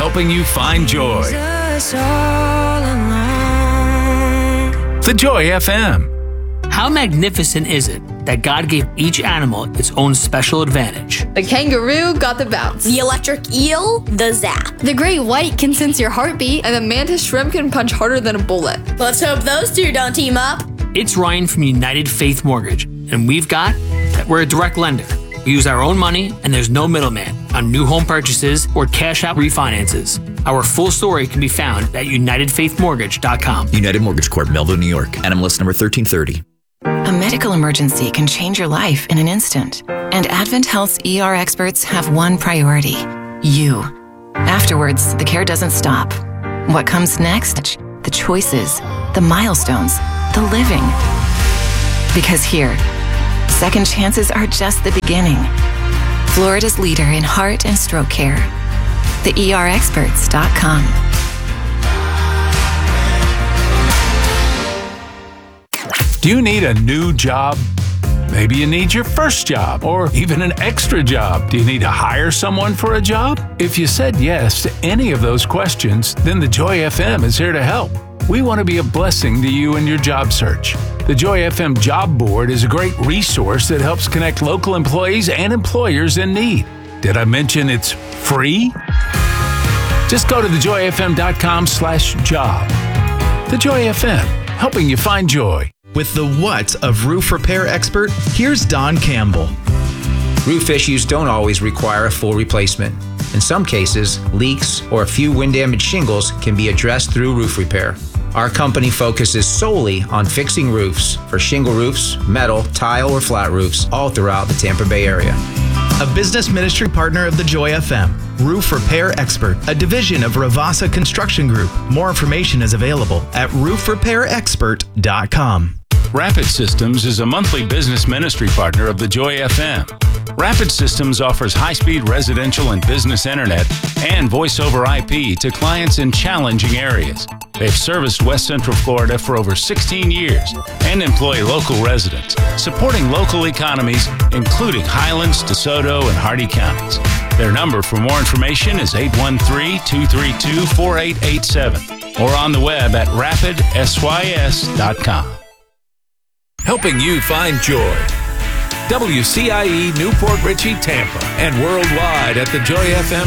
helping you find joy. Jesus all along. The Joy FM. How magnificent is it that God gave each animal its own special advantage? The kangaroo got the bounce. The electric eel, the zap. The great white can sense your heartbeat. And the mantis shrimp can punch harder than a bullet. Let's hope those two don't team up. It's Ryan from United Faith Mortgage, and we're a direct lender. We use our own money, and there's no middleman on new home purchases or cash out refinances. Our full story can be found at UnitedFaithMortgage.com. United Mortgage Corp, Melville, New York. NMLS number 1330. A medical emergency can change your life in an instant. And Advent Health's ER experts have one priority: you. Afterwards, the care doesn't stop. What comes next? The choices, the milestones, the living. Because here, second chances are just the beginning. Florida's leader in heart and stroke care. TheERexperts.com. Do you need a new job? Maybe you need your first job or even an extra job. Do you need to hire someone for a job? If you said yes to any of those questions, then the Joy FM is here to help. We want to be a blessing to you in your job search. The Joy FM Job Board is a great resource that helps connect local employees and employers in need. Did I mention it's free? Just go to thejoyfm.com/job. The Joy FM, helping you find joy. With the what of roof repair expert, here's Don Campbell. Roof issues don't always require a full replacement. In some cases, leaks or a few wind-damaged shingles can be addressed through roof repair. Our company focuses solely on fixing roofs for shingle roofs, metal, tile, or flat roofs all throughout the Tampa Bay area. A business ministry partner of the Joy FM, Roof Repair Expert, a division of Ravasa Construction Group. More information is available at roofrepairexpert.com. Rapid Systems is a monthly business ministry partner of the Joy FM. Rapid Systems offers high-speed residential and business internet and voice-over IP to clients in challenging areas. They've serviced West Central Florida for over 16 years and employ local residents, supporting local economies, including Highlands, DeSoto, and Hardee counties. Their number for more information is 813-232-4887 or on the web at rapidsys.com. Helping you find joy. WCIE Newport Richey, Tampa, and worldwide at thejoyfm.com.